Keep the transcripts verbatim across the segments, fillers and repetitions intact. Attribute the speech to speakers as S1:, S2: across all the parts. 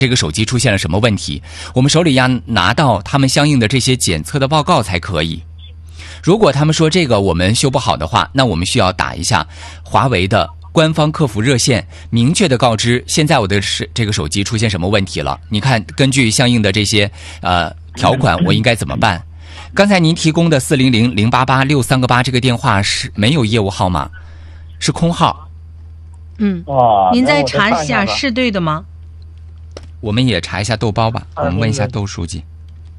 S1: 这个手机出现了什么问题，我们手里要拿到他们相应的这些检测的报告才可以。如果他们说这个我们修不好的话，那我们需要打一下华为的官方客服热线，明确的告知现在我的是这个手机出现什么问题了，你看根据相应的这些呃条款我应该怎么办。刚才您提供的四零零零八八六三个八这个电话是没有业务号码，是空号。
S2: 嗯，
S3: 哦，
S2: 您再查
S3: 一
S2: 一下是对的吗？
S1: 我们也查一下豆包吧，我们问一下豆书记。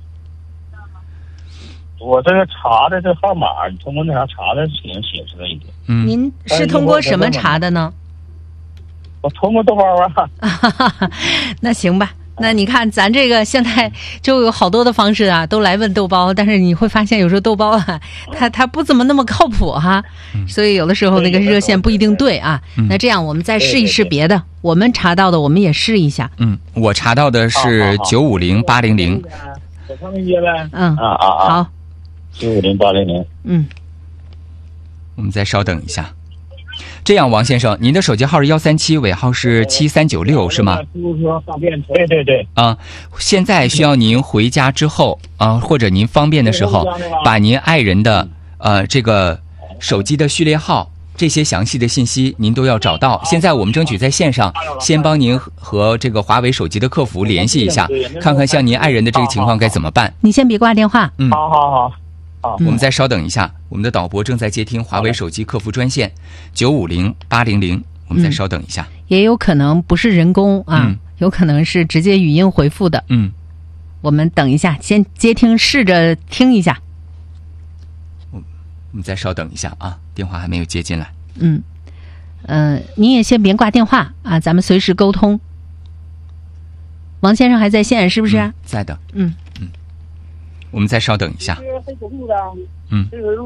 S3: 我这个查的这号码，通过那啥查的挺显示了一点。
S1: 嗯，
S2: 您是通过什么查的呢？
S3: 我通过豆包啊。
S2: 那行吧。那你看，咱这个现在就有好多的方式啊，都来问豆包，但是你会发现有时候豆包啊，它它不怎么那么靠谱哈，
S1: 嗯、
S2: 所以有的时候那个热线不一定对啊。
S1: 嗯、
S2: 那这样我们再试一试别的，我们查到的我们也试一下。
S1: 嗯，我查到的是九五零八零零。
S3: 我上面接呗。
S2: 嗯
S3: 啊啊啊！
S2: 好，
S3: 九五零八零零。
S2: 嗯，
S1: 我们再稍等一下。这样，王先生，您的手机号是幺三七，尾号是七三九六，是吗？
S3: 对对对。
S1: 啊，现在需要您回家之后啊，或者您方便的时候，把您爱人的呃这个手机的序列号这些详细的信息您都要找到。现在我们争取在线上先帮您和这个华为手机的客服联系一下，看看像您爱人的这个情况该怎么办。
S2: 你先别挂电话。
S1: 嗯，
S3: 好好好。
S1: 好，我们再稍等一下，我们的导播正在接听华为手机客服专线九五零八零零，我们再稍等一下。
S2: 嗯、也有可能不是人工啊、嗯，有可能是直接语音回复的。
S1: 嗯，
S2: 我们等一下，先接听，试着听一下。
S1: 我我们再稍等一下啊，电话还没有接进来。
S2: 嗯，呃，您也先别挂电话啊，咱们随时沟通。王先生还在线是不是？
S1: 嗯、在的。
S2: 嗯
S1: 嗯。我们再稍等一下。嗯，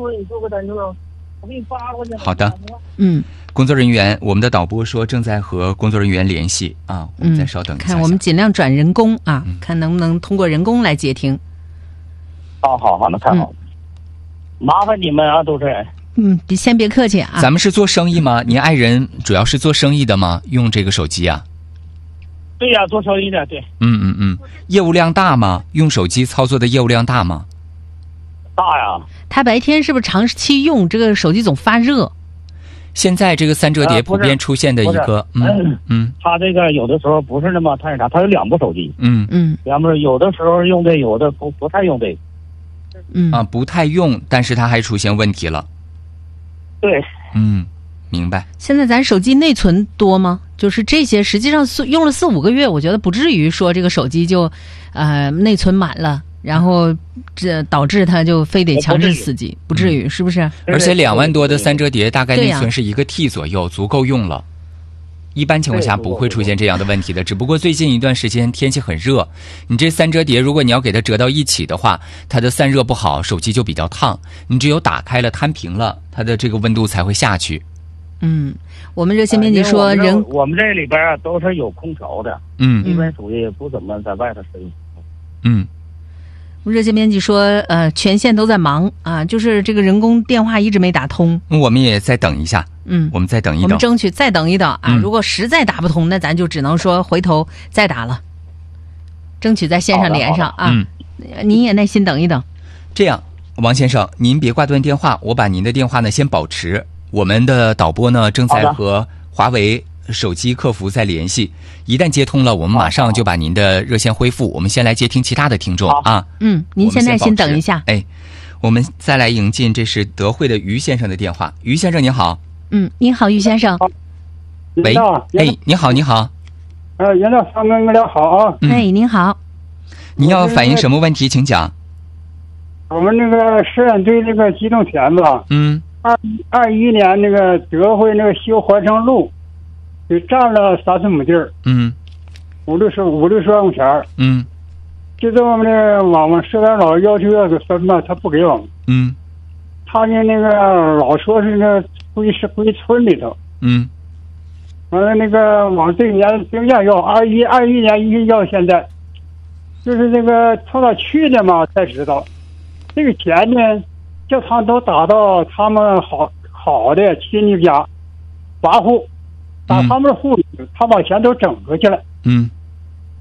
S1: 好的。
S2: 嗯，
S1: 工作人员，我们的导播说正在和工作人员联系啊，我们再稍等一下。
S2: 看我们尽量转人工啊、
S1: 嗯，
S2: 看能不能通过人工来接听。
S3: 好好好，那太好了、嗯，麻烦你们啊，都是。
S2: 嗯，别先别客气啊。
S1: 咱们是做生意吗？您爱人主要是做生意的吗？用这个手机啊？
S3: 对呀、啊，做生意的，对。
S1: 嗯嗯嗯，业务量大吗？用手机操作的业务量大吗？
S3: 大呀。
S2: 他白天是不是长期用这个手机总发热？
S1: 现在这个三折叠普遍出现的一个，
S3: 呃、
S1: 嗯嗯，
S3: 他这个有的时候不是那么太啥，他有两部手机，
S1: 嗯
S2: 嗯，
S3: 两部有的时候用这，有的不不太用这，
S2: 嗯
S1: 啊，不太用，但是它还出现问题了。
S3: 对，
S1: 嗯。明白。
S2: 现在咱手机内存多吗？就是这些，实际上用了四五个月，我觉得不至于说这个手机就，呃，内存满了，然后这导致它就非得强制死机，不至于，是不是？
S1: 而且两万多的三折叠，大概内存是一个 T 左右，足够用了。一般情况下不会出现这样的问题的，只不过最近一段时间天气很热，你这三折叠如果你要给它折到一起的话，它的散热不好，手机就比较烫。你只有打开了摊平了，它的这个温度才会下去。
S2: 嗯，我们热线编辑说人、
S3: 呃、我们这里边啊都是有空调的，
S1: 嗯，
S3: 一般属于不怎么在外头使用。
S1: 嗯，
S2: 热线编辑说呃全线都在忙啊，就是这个人工电话一直没打通。
S1: 我们也再等一下。
S2: 嗯，
S1: 我们再等一等，
S2: 我们争取再等一等啊、
S1: 嗯！
S2: 如果实在打不通，那咱就只能说回头再打了，争取在线上连上啊。
S1: 嗯，
S2: 您也耐心等一等。
S1: 这样，王先生，您别挂断电话，我把您的电话呢先保持。我们的导播呢正在和华为手机客服在联系，一旦接通了，我们马上就把您的热线恢复。我们先来接听其他的听众啊。
S2: 嗯，您先耐心等一下。
S1: 哎，我们再来迎进，这是德惠的于先生的电话。于先生您好。
S2: 嗯，您好，于先生。
S1: 喂，哎，你好，你好。
S4: 呃，袁老三哥，你俩好啊。
S2: 嗯、哎，您好。
S1: 您要反映什么问题，请讲。
S4: 我们那个实验队那个机动田吧，
S1: 嗯，
S4: 二二一年那个德惠那个修环城路，就占了三十亩地儿，
S1: 嗯，
S4: 五六十五六十万块钱，
S1: 嗯，
S4: 就这我们的我们社长老要求要给分吧，他不给我们，
S1: 嗯，
S4: 他呢那个老说是那归是归村里头，
S1: 嗯，
S4: 完了那个往这年经验要二一二一年一要现在，就是这个从哪去的嘛才知道。这个钱呢，叫他都打到他们好好的亲戚家，跋户，打他们的户里、嗯，他把钱都整回去了。
S1: 嗯，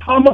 S4: 他们